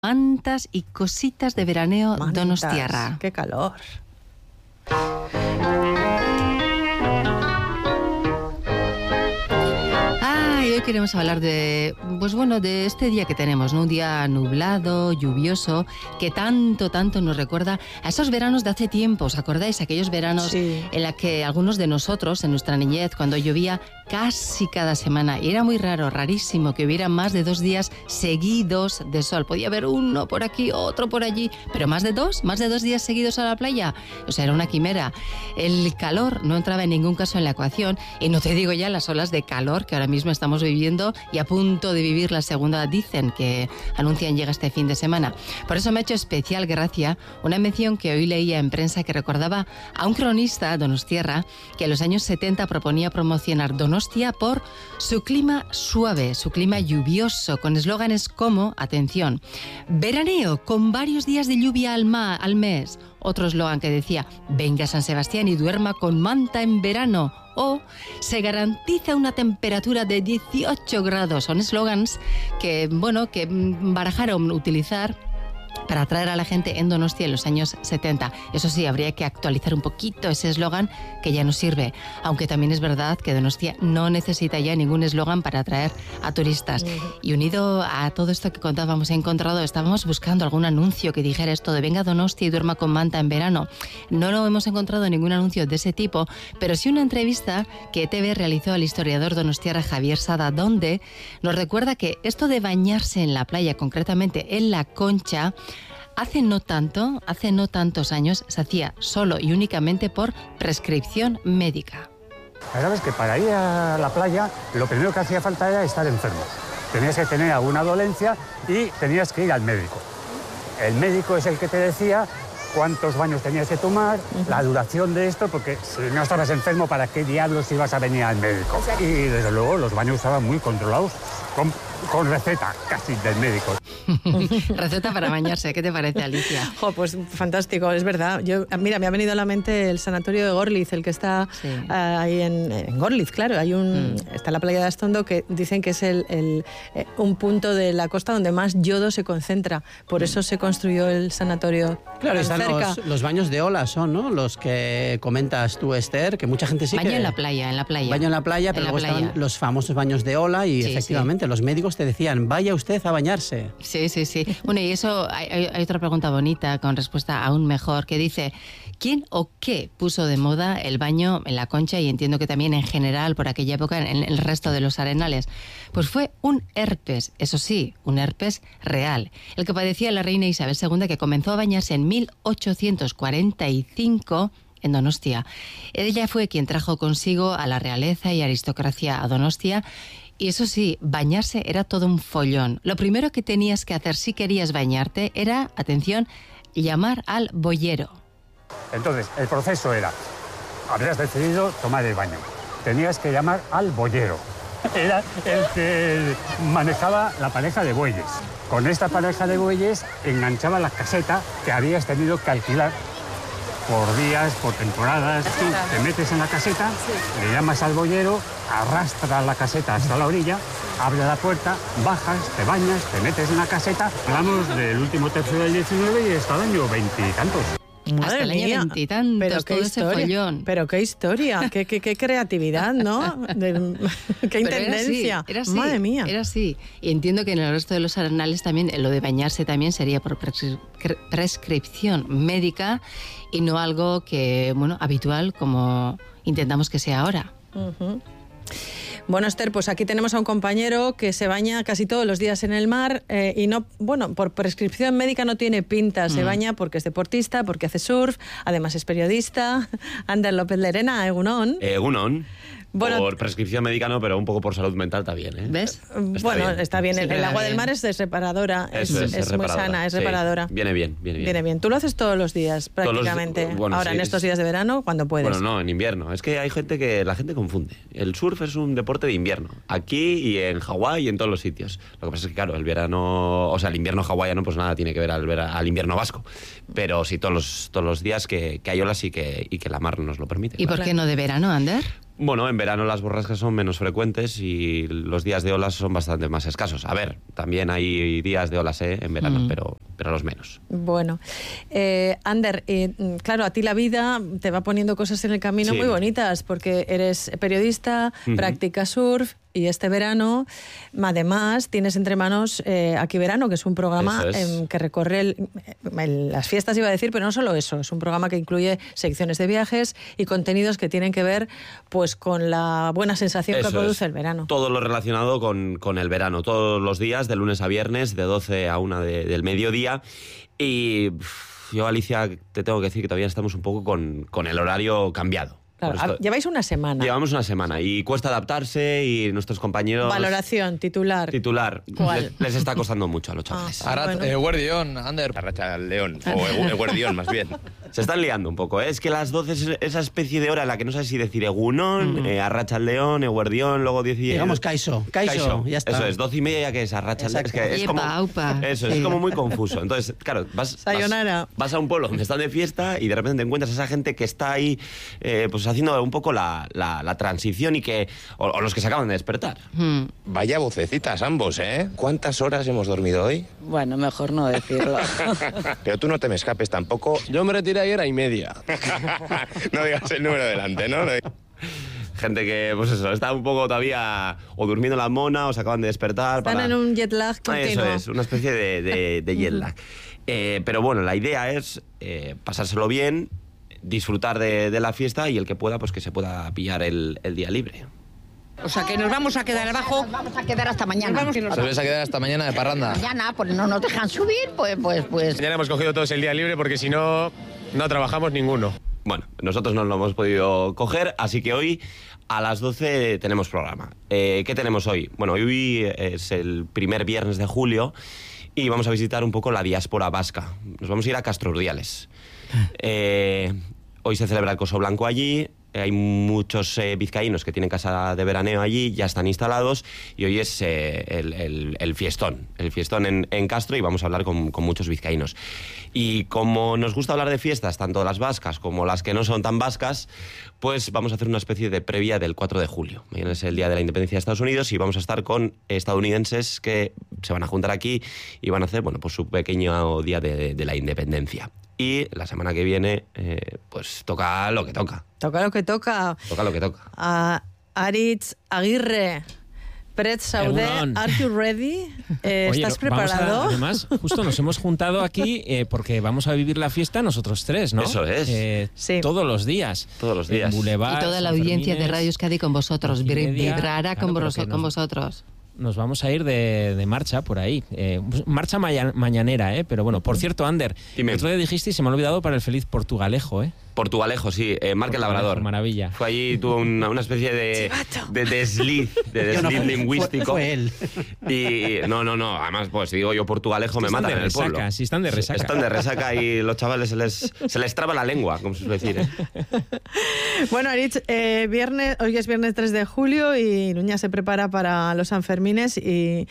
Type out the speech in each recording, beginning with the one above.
Mantas y cositas de veraneo donostiarra. ¡Qué calor! Y hoy queremos hablar de este día que tenemos, ¿no? Un día nublado, lluvioso, que tanto nos recuerda a esos veranos de hace tiempo. ¿Os acordáis? Aquellos veranos en los que algunos de nosotros, en nuestra niñez, cuando llovía casi cada semana, y era muy raro, rarísimo, que hubiera más de 2 días seguidos de sol. Podía haber uno por aquí, otro por allí, pero más de 2 días seguidos a la playa. O sea, era una quimera. El calor no entraba en ningún caso en la ecuación, y no te digo ya las olas de calor que ahora mismo estamos viviendo y a punto de vivir la segunda, dicen, que anuncian llega este fin de semana. Por eso me ha hecho especial gracia una mención que hoy leía en prensa que recordaba a un cronista donostiarra que en los años 70 proponía promocionar Donostia por su clima suave, su clima lluvioso, con eslóganes como, atención, veraneo con varios días de lluvia al mes. Otro eslogan que decía, venga a San Sebastián y duerma con manta en verano. O se garantiza una temperatura de 18 grados. Son eslogans que barajaron utilizar para atraer a la gente en Donostia en los años 70. Eso sí, habría que actualizar un poquito ese eslogan que ya no sirve. Aunque también es verdad que Donostia no necesita ya ningún eslogan para atraer a turistas. Y unido a todo esto que contábamos, estábamos buscando algún anuncio que dijera esto de venga a Donostia y duerma con manta en verano. No lo hemos encontrado ningún anuncio de ese tipo, pero sí una entrevista que ETV realizó al historiador donostiarra Javier Sada, donde nos recuerda que esto de bañarse en la playa, concretamente en la Concha, hace no tantos años se hacía solo y únicamente por prescripción médica. Sabes que para ir a la playa lo primero que hacía falta era estar enfermo. Tenías que tener alguna dolencia y tenías que ir al médico. El médico es el que te decía cuántos baños tenías que tomar, la duración de esto, porque si no estabas enfermo, ¿para qué diablos ibas a venir al médico? Y desde luego los baños estaban muy controlados, con receta casi del médico. Receta para bañarse, ¿qué te parece, Alicia? Pues fantástico, es verdad. Mira, me ha venido a la mente el sanatorio de Gorliz, el que está ahí en Gorliz, claro. Está en la playa de Astondo, que dicen que es un punto de la costa donde más yodo se concentra. Por eso se construyó el sanatorio. Claro, están los baños de ola, son, ¿no? Los que comentas tú, Esther, que mucha gente sí Baño que... en la playa. Baño en la playa, pero luego estaban los famosos baños de ola y efectivamente los médicos te decían, vaya usted a bañarse. Sí. Bueno, y eso, hay otra pregunta bonita con respuesta aún mejor, que dice, ¿quién o qué puso de moda el baño en la Concha? Y entiendo que también en general, por aquella época, en el resto de los arenales. Pues fue un herpes, eso sí, un herpes real, el que padecía la reina Isabel II, que comenzó a bañarse en 1845 en Donostia. Ella fue quien trajo consigo a la realeza y aristocracia a Donostia. Y eso sí, bañarse era todo un follón. Lo primero que tenías que hacer si querías bañarte era, atención, llamar al boyero. Entonces, el proceso era, habrías decidido tomar el baño. Tenías que llamar al boyero. Era el que manejaba la pareja de bueyes. Con esta pareja de bueyes enganchaba la caseta que habías tenido que alquilar por días, por temporadas. Tú te metes en la caseta, le llamas al boyero, arrastra la caseta hasta la orilla, abre la puerta, bajas, te bañas, te metes en la caseta. Hablamos del último tercio del 19 y hasta el año 20 y tantos. Hasta el año 20 y tantos, todo ese follón. Pero qué historia, qué creatividad, ¿no? Qué intendencia. Era así, madre mía. Era así. Y entiendo que en el resto de los arenales también, lo de bañarse también sería por prescripción médica y no algo que, habitual como intentamos que sea ahora. Bueno, Esther, pues aquí tenemos a un compañero que se baña casi todos los días en el mar y no, por prescripción médica no tiene pinta. Se baña porque es deportista, porque hace surf, además es periodista. Ander López Lerena, egunon. Egunon. Bueno, por prescripción médica no, pero un poco por salud mental está bien, ¿eh? ¿Ves? Está bien. El agua del mar es reparadora, es muy sana, es reparadora. Viene bien. Tú lo haces todos los días, prácticamente. Ahora, en estos días de verano, cuando puedes. Bueno, no, en invierno. Es que hay la gente confunde. El surf es un deporte de invierno. Aquí y en Hawái y en todos los sitios. Lo que pasa es que, claro, el invierno hawaiano, pues nada tiene que ver al invierno vasco. Pero sí, todos los días que hay olas y que la mar nos lo permite. ¿Y por qué no de verano, Ander? Bueno, en verano las borrascas son menos frecuentes y los días de olas son bastante más escasos. A ver, también hay días de olas en verano, pero los menos. Bueno, Ander, claro, a ti la vida te va poniendo cosas en el camino muy bonitas, porque eres periodista, practicas surf, y este verano, además, tienes entre manos Aquí Verano, que es un programa que recorre las fiestas, iba a decir, pero no solo eso, es un programa que incluye secciones de viajes y contenidos que tienen que ver pues con la buena sensación que produce el verano. Todo lo relacionado con el verano, todos los días, de lunes a viernes, de 12 a 1 del mediodía. Y yo, Alicia, te tengo que decir que todavía estamos un poco con el horario cambiado. Claro, lleváis una semana. Llevamos una semana y cuesta adaptarse y nuestros compañeros... Valoración, titular. ¿Cuál? Les está costando mucho a los chavales. Eguerdión, Ander. Arratsaldeón, o Eguerdión, más bien. Se están liando un poco, ¿eh? Es que las 12 es esa especie de hora en la que no sabes si decir Egunon, Arratsaldeón, Eguerdión, luego 10 y... Digamos Kaixo, ya está. Eso es, 12 y media ya que es Arratsaldeón. Es que es como... Eso, es como muy confuso. Entonces, claro, vas a un pueblo donde están de fiesta y de repente te encuentras a esa gente que está ahí, pues haciendo un poco la transición y que... O los que se acaban de despertar. Vaya vocecitas ambos, ¿eh? ¿Cuántas horas hemos dormido hoy? Bueno, mejor no decirlo. Pero tú no te me escapes tampoco. Yo me retiré ayer a 1:30. No digas el número delante, ¿no? Gente que, pues eso, está un poco todavía o durmiendo la mona o se acaban de despertar. Están en un jet lag continuo. Eso es, una especie de jet lag. Pero bueno, la idea es pasárselo bien, disfrutar de la fiesta y el que pueda, pues que se pueda pillar el día libre. O sea, que nos vamos a quedar abajo. Nos vamos a quedar hasta mañana. ¿Os vais a quedar hasta mañana de parranda? Mañana, pues no nos dejan subir, pues... Mañana hemos cogido todos el día libre porque si no, no trabajamos ninguno. Bueno, nosotros no lo hemos podido coger, así que hoy a las 12 tenemos programa. ¿Qué tenemos hoy? Bueno, hoy es el primer viernes de julio y vamos a visitar un poco la diáspora vasca. Nos vamos a ir a Castro Urdiales. Hoy se celebra el Coso Blanco allí. Hay muchos vizcaínos que tienen casa de veraneo allí, ya están instalados y hoy es el fiestón en Castro y vamos a hablar con muchos vizcaínos. Y como nos gusta hablar de fiestas, tanto las vascas como las que no son tan vascas, pues vamos a hacer una especie de previa del 4 de julio. Mañana es el Día de la Independencia de Estados Unidos y vamos a estar con estadounidenses que se van a juntar aquí y van a hacer, bueno, pues su pequeño Día de la Independencia. Y la semana que viene, pues toca lo que toca. Toca lo que toca. Toca lo que toca. Aritz Aguirre, Pret Saude, ¿are you ready? ¿Estás preparado? Además, justo nos hemos juntado aquí porque vamos a vivir la fiesta nosotros tres, ¿no? Eso es. Sí. Todos los días. Todos los días. En Boulevard, y toda la audiencia de Radio Euskadi con vosotros, vibrará con vosotros. Nos vamos a ir de marcha por ahí. Marcha mañanera, pero bueno. Por cierto, Ander, el otro día dijiste y se me ha olvidado para el feliz Portugalejo, Portugalejo, sí. Marc el Labrador. Maravilla. Fue allí, tuvo una especie de desliz lingüístico. Fue él. Y no. Además, pues si digo yo Portugalejo, me matan en el pueblo. Sí, están de resaca. Están de resaca y los chavales se les traba la lengua, como se suele decir. Bueno, Aritz, hoy es viernes 3 de julio y Nuña se prepara para los Sanfermines y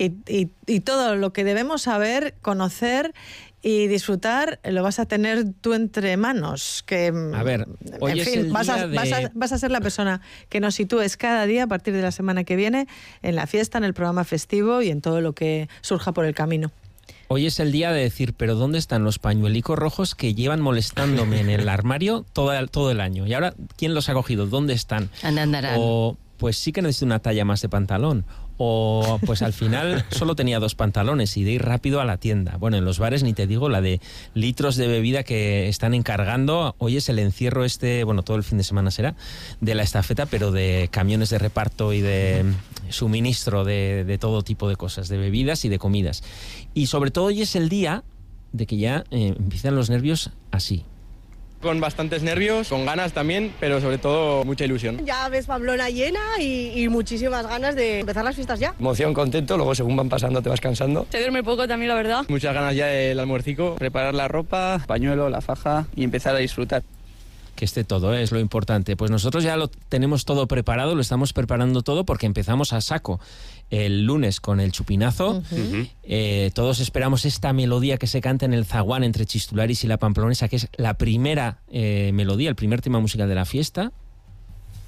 todo lo que debemos saber, conocer y disfrutar lo vas a tener tú entre manos. Que, a ver, hoy en fin, vas a ser la persona que nos sitúes cada día a partir de la semana que viene en la fiesta, en el programa festivo y en todo lo que surja por el camino. Hoy es el día de decir, pero ¿dónde están los pañuelicos rojos que llevan molestándome en el armario todo el año? Y ahora, ¿quién los ha cogido? ¿Dónde están? Andarán. O pues sí que necesito una talla más de pantalón. O pues al final solo tenía 2 pantalones y de ir rápido a la tienda. Bueno, en los bares ni te digo la de litros de bebida que están encargando. Hoy es el encierro bueno, todo el fin de semana será, de la estafeta, pero de camiones de reparto y de suministro de todo tipo de cosas, de bebidas y de comidas. Y sobre todo hoy es el día de que ya empiezan los nervios así. Con bastantes nervios, con ganas también, pero sobre todo mucha ilusión. Ya ves Pamplona llena y muchísimas ganas de empezar las fiestas ya. Emoción, contento, luego según van pasando te vas cansando. Se duerme poco también, la verdad. Muchas ganas ya del almuercico. Preparar la ropa, pañuelo, la faja y empezar a disfrutar. Que esté todo, es lo importante. Pues nosotros ya lo tenemos todo preparado, lo estamos preparando todo porque empezamos a saco el lunes con el chupinazo. Todos esperamos esta melodía que se canta en el zaguán entre Chistularis y la Pamplonesa, que es la primera melodía, el primer tema musical de la fiesta.